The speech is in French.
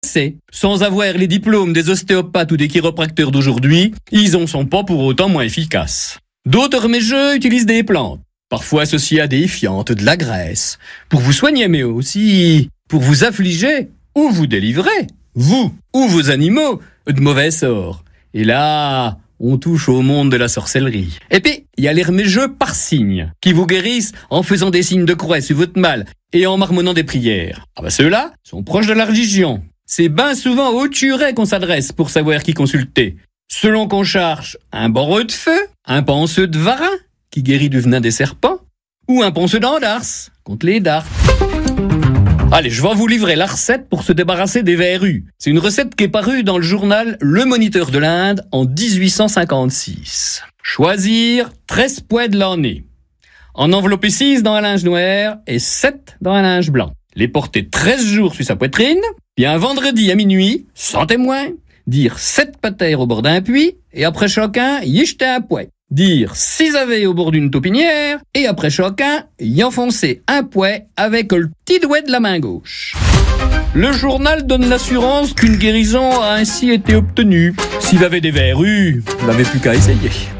C'est, sans avoir les diplômes des ostéopathes ou des chiropracteurs d'aujourd'hui, ils en sont pas pour autant moins efficaces. D'autres méjeux utilisent des plantes, parfois associées à des fientes, de la graisse, pour vous soigner, mais aussi pour vous affliger ou vous délivrer, vous ou vos animaux, de mauvais sorts. Et là, on touche au monde de la sorcellerie. Et puis, il y a les remégeux par signes, qui vous guérissent en faisant des signes de croix sur votre mal et en marmonnant des prières. Ah bah ceux-là sont proches de la religion. C'est bien souvent au curé qu'on s'adresse pour savoir qui consulter. Selon qu'on cherche un boreux de feu, un penseux de varin, qui guérit du venin des serpents, ou un penseux d'Andars, contre les dards. Allez, je vais vous livrer la recette pour se débarrasser des verrues. C'est une recette qui est parue dans le journal Le Moniteur de l'Inde en 1856. Choisir 13 pois de l'année. En envelopper 6 dans un linge noir et 7 dans un linge blanc. Les porter 13 jours sur sa poitrine, puis un vendredi à minuit, sans témoin, dire 7 patères au bord d'un puits, et après chacun, y jeter un pois. Dire 6 avets au bord d'une taupinière, et après chacun, y enfoncer un pois avec le petit doigt de la main gauche. Le journal donne l'assurance qu'une guérison a ainsi été obtenue. S'il avait des verrues, il n'avait plus qu'à essayer.